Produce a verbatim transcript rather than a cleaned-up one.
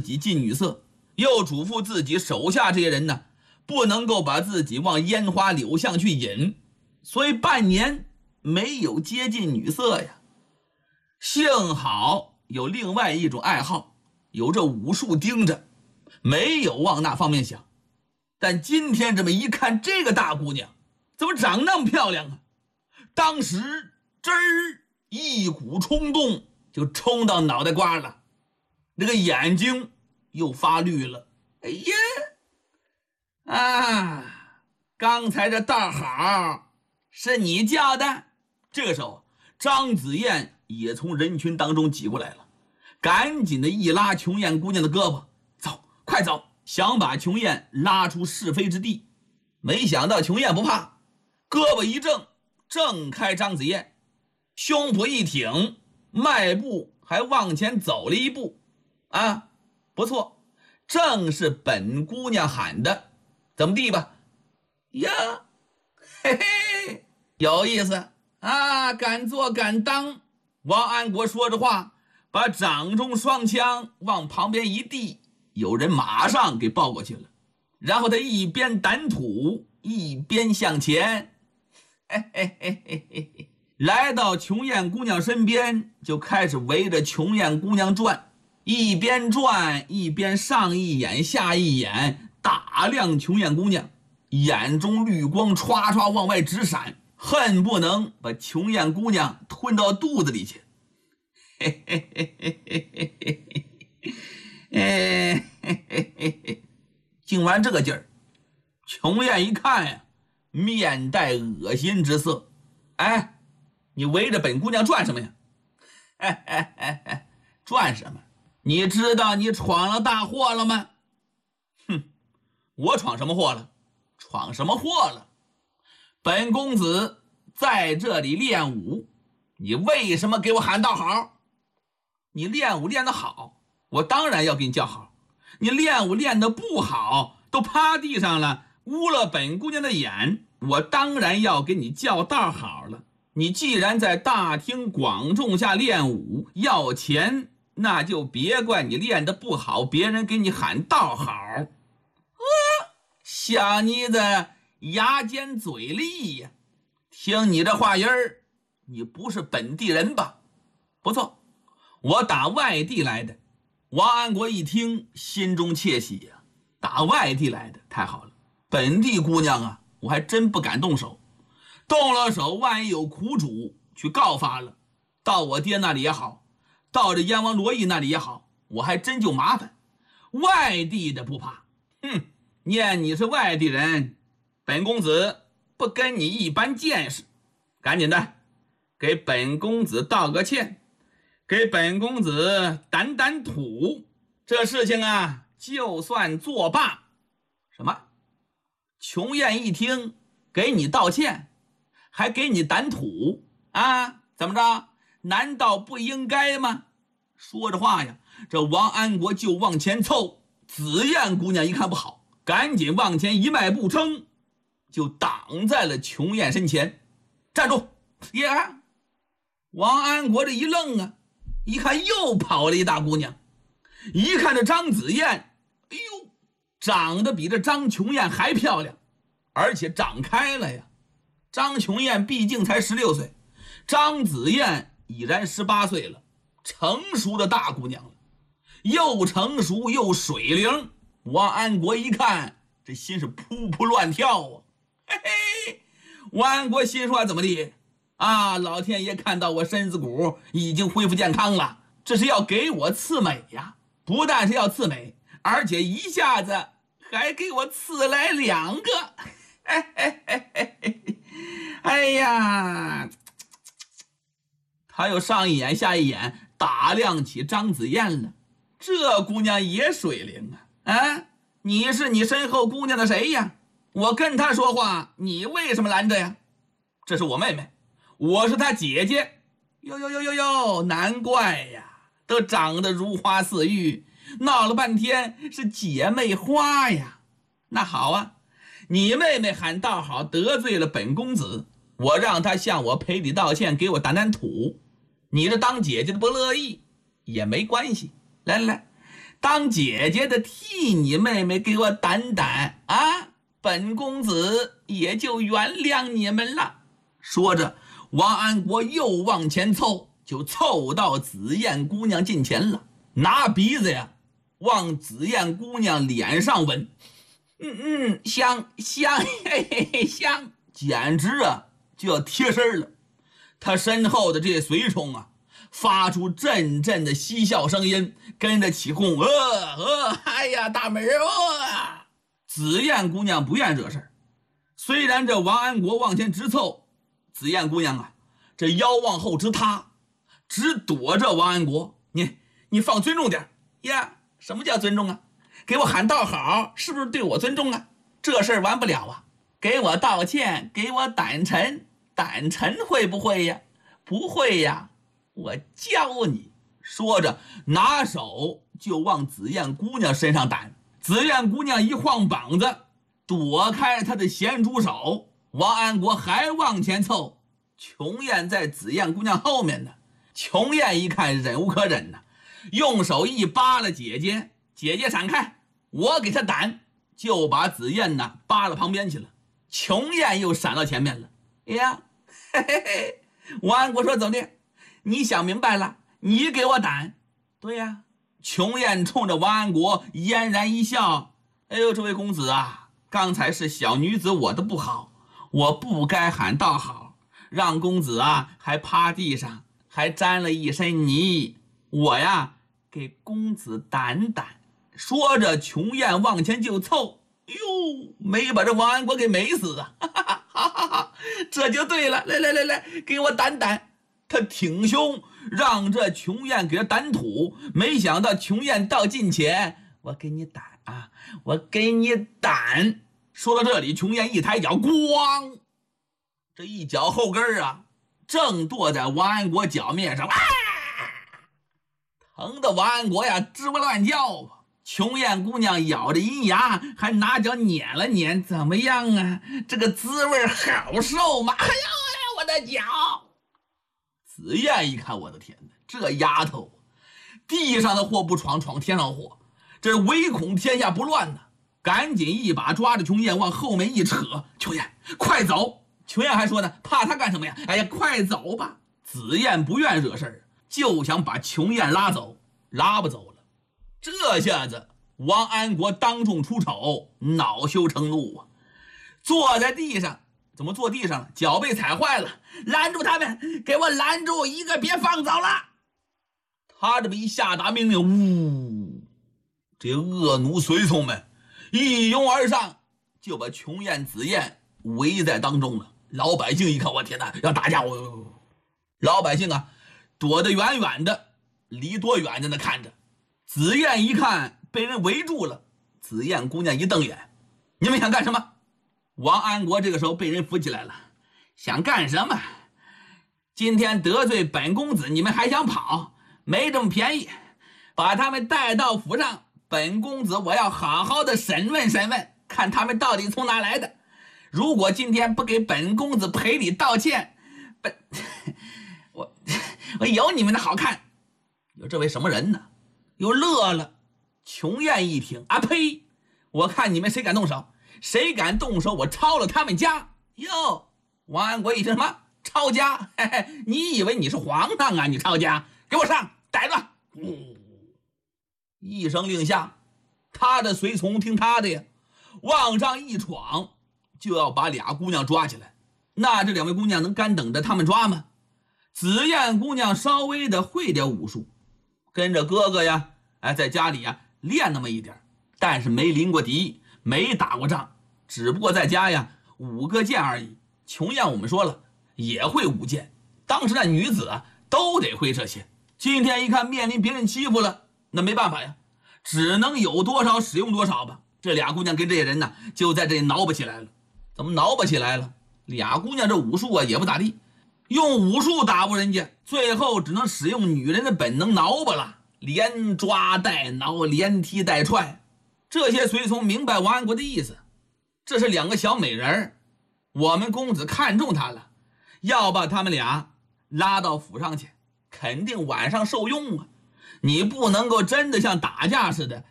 己近女色，又嘱咐自己手下这些人呢，不能够把自己往烟花柳巷去引，所以半年没有接近女色呀。幸好有另外一种爱好，有这武术盯着，没有往那方面想。但今天这么一看，这个大姑娘怎么长那么漂亮啊？当时这儿一股冲动就冲到脑袋瓜了，那个眼睛又发绿了。哎呀啊，刚才这道好是你叫的？这个时候张子燕也从人群当中挤过来了，赶紧的一拉琼艳姑娘的胳膊，走，快走，想把琼艳拉出是非之地。没想到琼艳不怕，胳膊一正，挣开张子燕，胸脯一挺，迈步还往前走了一步。啊，不错，正是本姑娘喊的，怎么地吧？呀，嘿嘿，有意思啊，敢做敢当。王安国说着话，把掌中双枪往旁边一递，有人马上给抱过去了。然后他一边掸土一边向前，嘿嘿嘿嘿嘿嘿，来到琼艳姑娘身边，就开始围着琼艳姑娘转，一边转一边上一眼下一眼打量琼艳姑娘，眼中绿光唰唰往外直闪，恨不能把琼艳姑娘吞到肚子里去。嘿嘿嘿嘿嘿嘿嘿嘿嘿嘿嘿，竟完这个劲儿，琼艳一看呀，面带恶心之色。哎，你围着本姑娘转什么呀？哎哎哎哎，转什么？你知道你闯了大祸了吗？哼，我闯什么祸了？闯什么祸了？本公子在这里练武，你为什么给我喊道好？你练武练得好，我当然要给你叫好。你练武练得不好，都趴地上了，污了本姑娘的眼，我当然要给你叫道好了。你既然在大庭广众下练武要钱，那就别怪你练得不好，别人给你喊道好。啊，小妮子牙尖嘴利呀，听你这话音儿，你不是本地人吧？不错，我打外地来的。王安国一听，心中窃喜呀，打外地来的太好了，本地姑娘啊，我还真不敢动手，动了手万一有苦主去告发了，到我爹那里也好，到这燕王罗毅那里也好，我还真就麻烦。外地的不怕，哼，念你是外地人，本公子不跟你一般见识，赶紧的给本公子道个歉，给本公子掸掸土，这事情啊就算作罢。什么？琼艳一听，给你道歉还给你掸土啊？怎么着？难道不应该吗？说着话呀，这王安国就往前凑。紫燕姑娘一看不好，赶紧往前一迈步撑，就挡在了琼艳身前。站住！呀！王安国这一愣啊，一看又跑了一大姑娘，一看这张紫燕，哎呦，长得比这张琼艳还漂亮，而且长开了呀。张琼艳毕竟才十六岁，张紫燕已然十八岁了，成熟的大姑娘了，又成熟又水灵。王安国一看，这心是扑扑乱跳啊！嘿嘿，王安国心说怎么地啊？老天爷看到我身子骨已经恢复健康了，这是要给我赐美呀！不但是要赐美，而且一下子还给我赐来两个。嘿嘿嘿嘿嘿，哎呀！他又上一眼下一眼打量起张紫燕了，这姑娘也水灵啊！啊，你是你身后姑娘的谁呀？我跟她说话，你为什么拦着呀？这是我妹妹，我是她姐姐。哟哟哟哟哟，难怪呀，都长得如花似玉，闹了半天是姐妹花呀。那好啊，你妹妹喊道好得罪了本公子，我让她向我赔礼道歉，给我掸掸土。你这当姐姐的不乐意也没关系，来来来， 当姐姐的替你妹妹给我担担啊，本公子也就原谅你们了。说着，王安国又往前凑，就凑到紫燕姑娘近前了，拿鼻子呀往紫燕姑娘脸上吻。嗯嗯，香香，嘿嘿嘿，香，简直啊就要贴身了。他身后的这些随从啊，发出阵阵的嬉笑声音，跟着起哄，呃呃，哎呀，大美人哦！紫燕姑娘不愿惹事，虽然这王安国往前直凑，紫燕姑娘啊，这腰往后直塌，直躲着王安国。你你放尊重点呀！什么叫尊重啊？给我喊道好，是不是对我尊重啊？这事儿完不了啊！给我道歉，给我胆沉，胆沉会不会呀？不会呀，我教你。说着，拿手就往紫燕姑娘身上掸。紫燕姑娘一晃膀子，躲开他的咸猪手。王安国还往前凑，琼燕在紫燕姑娘后面呢。琼燕一看忍无可忍呐，用手一扒拉姐姐，姐姐闪开，我给她掸，就把紫燕呢扒拉旁边去了。琼燕又闪到前面了。哎呀，嘿嘿嘿，王安国说怎么的？你想明白了，你给我掸。对呀，琼燕冲着王安国嫣然一笑。哎呦，这位公子啊，刚才是小女子我的不好，我不该喊道好，让公子啊还趴地上，还沾了一身泥，我呀给公子掸掸。说着，琼燕往前就凑，哟，没把这王安国给美死啊！哈哈哈哈哈，这就对了，来来来来，给我掸掸。他挺胸，让这琼燕给他掸土，没想到琼燕到近前，我给你掸啊，我给你掸。说到这里，琼燕一抬脚，咣，这一脚后跟啊，正跺在王安国脚面上，啊，疼的王安国呀吱哇乱叫啊。琼燕姑娘咬着银牙，还拿脚捻了捻，怎么样啊？这个滋味好受吗？哎呦哎，我的脚！紫燕一看，我的天哪，这丫头，地上的祸不闯，闯天上祸，这唯恐天下不乱呢。赶紧一把抓着琼燕往后面一扯，琼燕快走！琼燕还说呢，怕他干什么呀？哎呀，快走吧！紫燕不愿惹事，就想把琼燕拉走，拉不走了。这下子王安国当众出丑，恼羞成怒啊！坐在地上，怎么坐地上了？脚被踩坏了，拦住他们，给我拦住，一个别放走了！他这么一下达命令，呜，这恶奴随从们一拥而上，就把琼燕、紫燕围在当中了。老百姓一看，我天哪，要打架！我老百姓啊，躲得远远的，离多远在那看着。紫燕一看被人围住了，紫燕姑娘一瞪眼，你们想干什么？王安国这个时候被人扶起来了，想干什么？今天得罪本公子，你们还想跑？没这么便宜，把他们带到府上，本公子我要好好的审问审问，看他们到底从哪来的。如果今天不给本公子赔礼道歉，本我我有你们的好看。有这位什么人呢？又乐了。琼燕一听，啊呸！我看你们谁敢动手，谁敢动手，我抄了他们家。哟，王安国一听，什么抄家？嘿嘿，你以为你是皇上啊？你抄家，给我上，逮住！嗯，一声令下，他的随从听他的呀，往上一闯，就要把俩姑娘抓起来。那这两位姑娘能干等着他们抓吗？紫燕姑娘稍微的会点武术，跟着哥哥呀，哎，在家里呀练那么一点，但是没临过敌，没打过仗，只不过在家呀舞个剑而已。琼燕我们说了也会舞剑，当时那女子啊都得会这些。今天一看面临别人欺负了，那没办法呀，只能有多少使用多少吧。这俩姑娘跟这些人呢就在这里挠吧起来了。怎么挠吧起来了？俩姑娘这武术啊也不咋地，用武术打不人家，最后只能使用女人的本能挠吧了，连抓带挠，连踢带踹。这些随从明白王安国的意思，这是两个小美人，我们公子看中她了，要把他们俩拉到府上去，肯定晚上受用啊。 你不能够真的像打架似的，